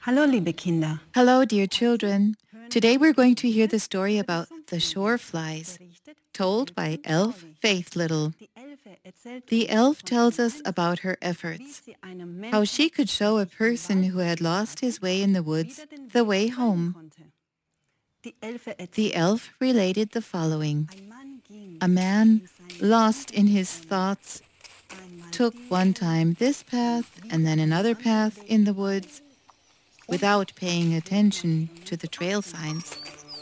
Hallo, liebe Kinder. Hello, dear children. Today we're going to hear the story about the shore flies, told by Elf Faith Little. The elf tells us about her efforts, how she could show a person who had lost his way in the woods the way home. The elf related the following. A man, lost in his thoughts, took one time this path and then another path in the woods without paying attention to the trail signs.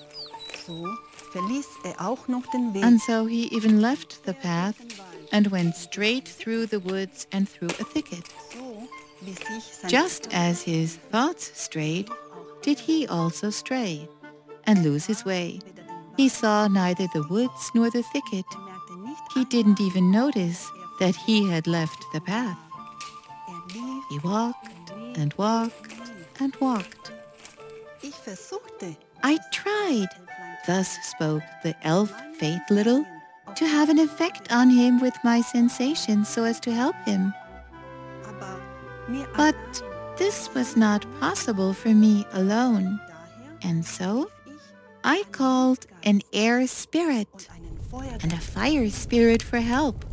And so he even left the path and went straight through the woods and through a thicket. Just as his thoughts strayed, did he also stray and lose his way. He saw neither the woods nor the thicket. He didn't even notice that he had left the path. He walked and walked and walked. I tried, thus spoke the elf Faith Little, to have an effect on him with my sensations so as to help him. But this was not possible for me alone, and so I called an air spirit and a fire spirit for help.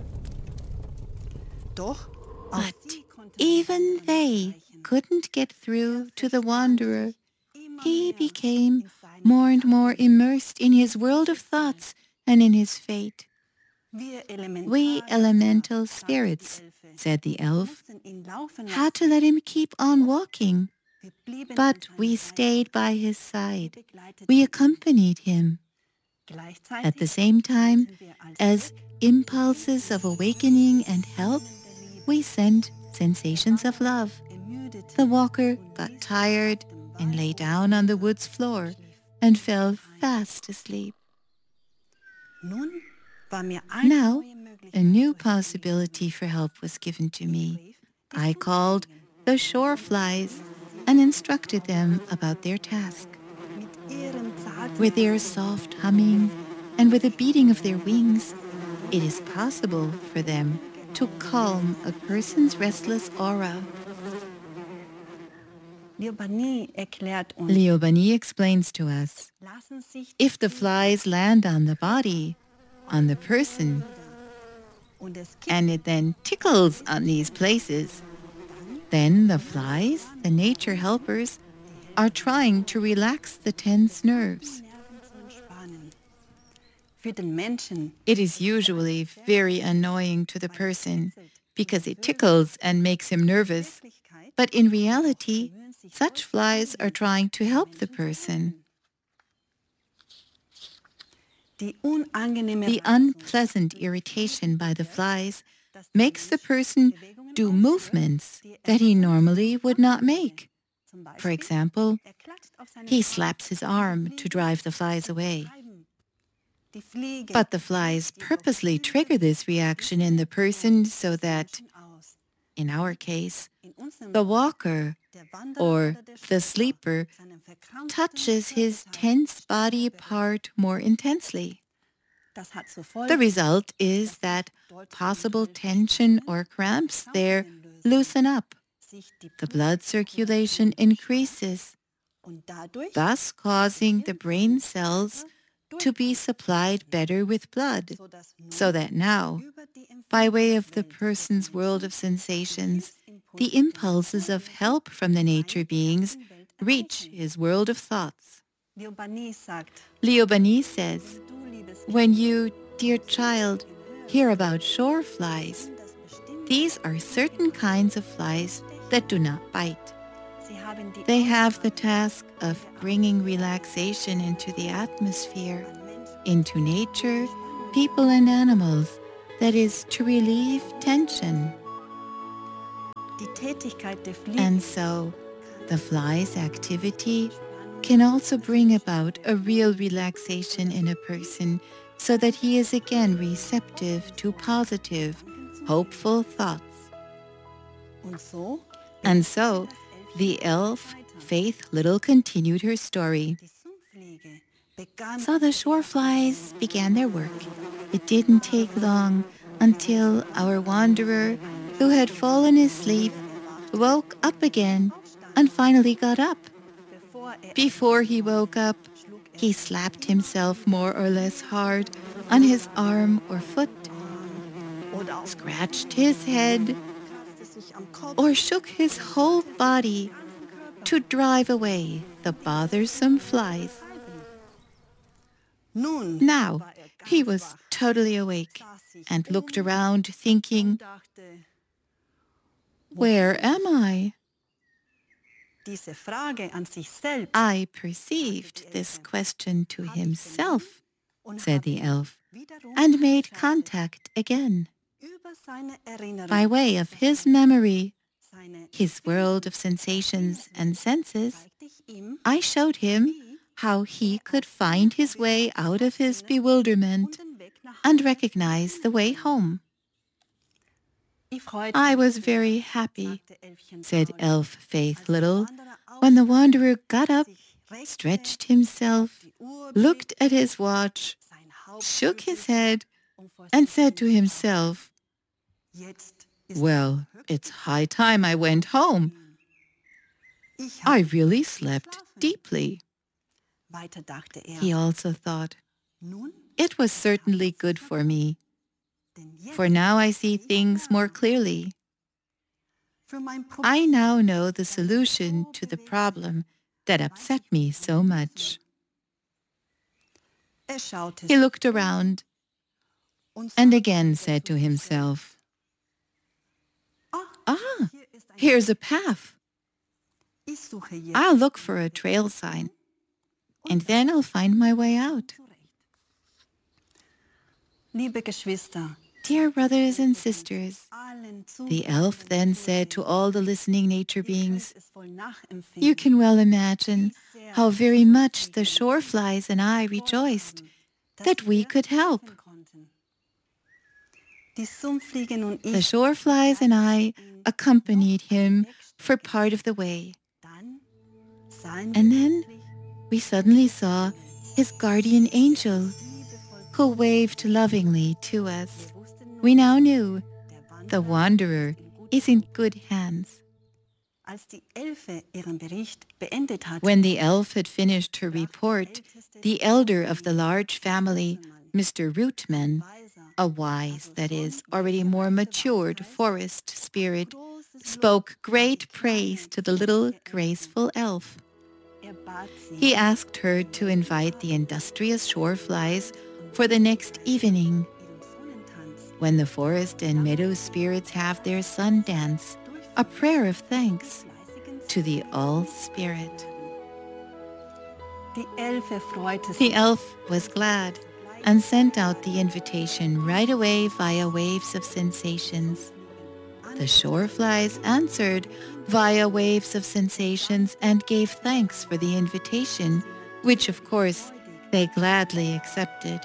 But even they couldn't get through to the wanderer. He became more and more immersed in his world of thoughts and in his fate. We elemental spirits, said the elf, had to let him keep on walking. But we stayed by his side. We accompanied him. At the same time, as impulses of awakening and help, we sent sensations of love. The walker got tired and lay down on the wood's floor and fell fast asleep. Now, a new possibility for help was given to me. I called the shore flies and instructed them about their task. With their soft humming and with the beating of their wings, it is possible for them to calm a person's restless aura. Liobani explains to us, if the flies land on the body, on the person, and it then tickles on these places, then the flies, the nature helpers, are trying to relax the tense nerves. It is usually very annoying to the person because it tickles and makes him nervous, but in reality, such flies are trying to help the person. The unpleasant irritation by the flies makes the person do movements that he normally would not make. For example, he slaps his arm to drive the flies away. But the flies purposely trigger this reaction in the person so that, in our case, the walker or the sleeper touches his tense body part more intensely. The result is that possible tension or cramps there loosen up. The blood circulation increases, thus causing the brain cells to be supplied better with blood, so that now, by way of the person's world of sensations, the impulses of help from the nature beings reach his world of thoughts. Liobani says, when you, dear child, hear about shore flies, these are certain kinds of flies that do not bite. They have the task of bringing relaxation into the atmosphere, into nature, people and animals, that is, to relieve tension. And so, the fly's activity can also bring about a real relaxation in a person so that he is again receptive to positive, hopeful thoughts. And so, the elf, Faith Little, continued her story. So the shore flies began their work. It didn't take long until our wanderer, who had fallen asleep, woke up again and finally got up. Before he woke up, he slapped himself more or less hard on his arm or foot, scratched his head, or shook his whole body to drive away the bothersome flies. Now he was totally awake and looked around thinking, "Where am I?" I perceived this question to himself, said the elf, and made contact again. By way of his memory, his world of sensations and senses, I showed him how he could find his way out of his bewilderment and recognize the way home. I was very happy, said Elf Faith Little, when the wanderer got up, stretched himself, looked at his watch, shook his head, and said to himself, "Well, it's high time I went home. I really slept deeply." He also thought, "It was certainly good for me, for now I see things more clearly. I now know the solution to the problem that upset me so much." He looked around and again said to himself, "Ah, here's a path. I'll look for a trail sign, and then I'll find my way out." Dear brothers and sisters, the elf then said to all the listening nature beings, "You can well imagine how very much the shore flies and I rejoiced that we could help. The shore flies and I accompanied him for part of the way. And then we suddenly saw his guardian angel, who waved lovingly to us. We now knew the wanderer is in good hands. When the elf had finished her report, the elder of the large family, Mr. Rootman, a wise, that is, already more matured forest spirit, spoke great praise to the little graceful elf. He asked her to invite the industrious shore flies for the next evening, when the forest and meadow spirits have their sun dance, a prayer of thanks to the All-Spirit. The elf was glad and sent out the invitation right away via waves of sensations. The shore flies answered via waves of sensations and gave thanks for the invitation, which of course they gladly accepted.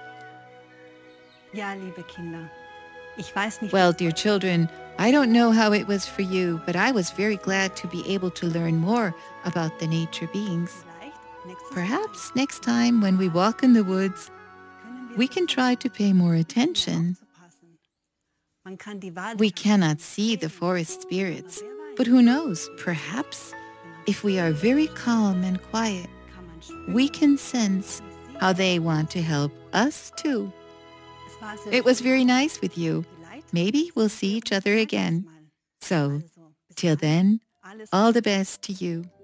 Well, dear children, I don't know how it was for you, but I was very glad to be able to learn more about the nature beings. Perhaps next time when we walk in the woods, we can try to pay more attention. We cannot see the forest spirits, but who knows, perhaps if we are very calm and quiet, we can sense how they want to help us too. It was very nice with you. Maybe we'll see each other again. So, till then, all the best to you.